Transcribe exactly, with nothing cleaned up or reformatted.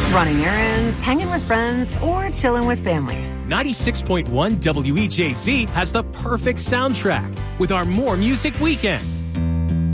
Running errands, hanging with friends, or chilling with family. ninety-six point one W E J Z has the perfect soundtrack with our More Music Weekend.